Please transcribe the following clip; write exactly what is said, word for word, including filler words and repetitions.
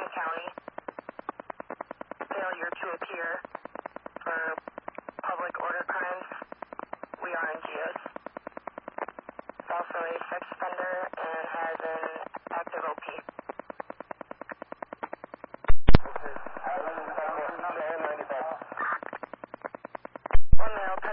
King County. Failure to appear for public order crimes. We are in G S. He's also a sex offender and has an active O P. One male,